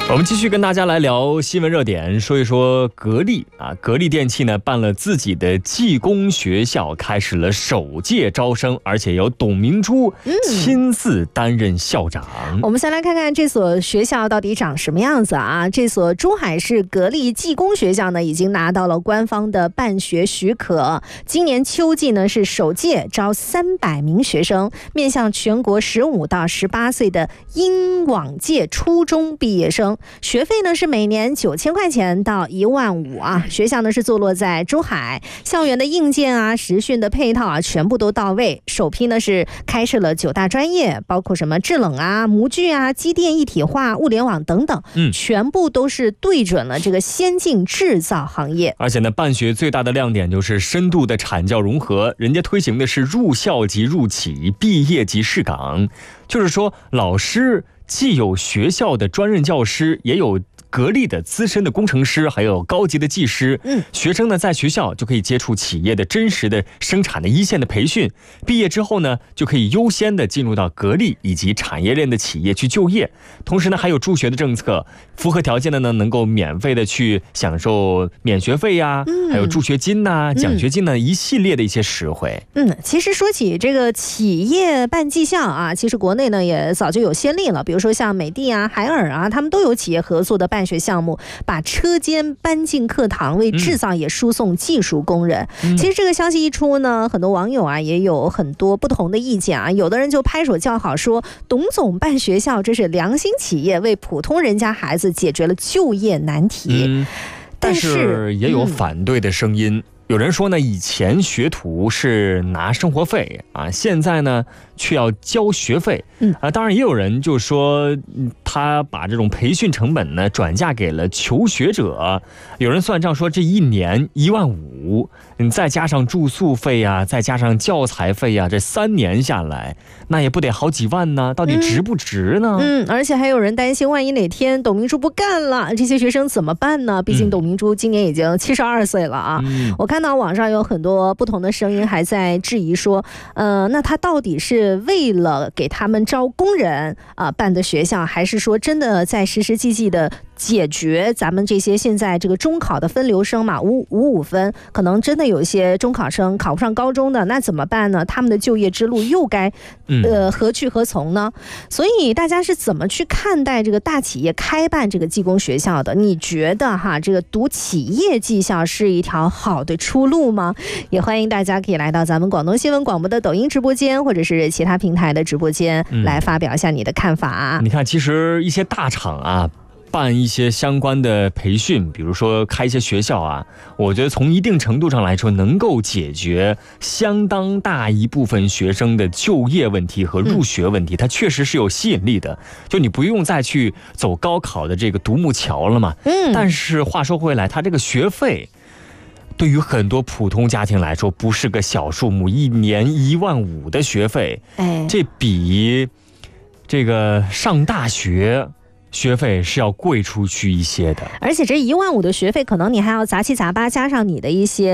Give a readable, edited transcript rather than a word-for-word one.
我们继续跟大家来聊新闻热点，说一说格力啊。格力电器呢办了自己的技工学校，开始了首届招生，而且由董明珠亲自担任校长。 我们先来看看这所学校到底长什么样子啊？这所珠海市格力技工学校呢，已经拿到了官方的办学许可。今年秋季呢是首届招300名学生，面向全国15到18岁的英往届初中毕业生。学费呢是每年9000块钱到15000啊。学校呢是坐落在珠海，校园的硬件啊、实训的配套啊，全部都到位。首批呢是开设了9大专业，包括什么制冷啊、模具啊、机电一体化、物联网等等，全部都是对准了这个先进制造行业。 而且呢，办学最大的亮点就是深度的产教融合，人家推行的是入校即入企，毕业即试岗，就是说老师既有学校的专任教师，也有格力的资深的工程师，还有高级的技师。学生呢在学校就可以接触企业的真实的生产的一线的培训，毕业之后呢就可以优先的进入到格力以及产业链的企业去就业。同时呢还有助学的政策，符合条件的呢能够免费的去享受免学费呀，还有助学金呐、奖学金呢，一系列的一些实惠。 其实说起这个企业办技校啊，其实国内呢也早就有先例了，比如说像美的啊、海尔啊，他们都有企业合作的办学项目，把车间搬进课堂，为制造业输送技术工人。其实这个消息一出呢，很多网友啊也有很多不同的意见啊，有的人就拍手叫好，说董总办学校这是良心企业，为普通人家孩子解决了就业难题。 但是也有反对的声音。有人说呢，以前学徒是拿生活费啊，现在呢却要交学费。当然也有人就说，他把这种培训成本呢转嫁给了求学者。有人算账说，这一年15000，你再加上住宿费啊，再加上教材费啊，这3年下来，那也不得好几万呢？到底值不值呢？ 而且还有人担心，万一哪天董明珠不干了，这些学生怎么办呢？毕竟董明珠今年已经72岁了啊。我看到网上有很多不同的声音还在质疑说，那他到底是为了给他们招工人办的学校，还是说真的在实实际际的解决咱们这些现在这个中考的分流生嘛，555分，可能真的有一些中考生考不上高中的，那怎么办呢？他们的就业之路又该何去何从呢？所以大家是怎么去看待这个大企业开办这个技工学校的？你觉得这个读企业技校是一条好的出路吗？也欢迎大家可以来到咱们广东新闻广播的抖音直播间，或者是其他平台的直播间，来发表一下你的看法。 你看，其实一些大厂啊，办一些相关的培训，比如说开一些学校啊，我觉得从一定程度上来说，能够解决相当大一部分学生的就业问题和入学问题，它确实是有吸引力的。就你不用再去走高考的这个独木桥了嘛。但是话说回来，它这个学费对于很多普通家庭来说不是个小数目，一年15000的学费，这比这个上大学学费是要贵出去一些的。 而且这15000的学费，可能你还要杂七杂八加上你的一些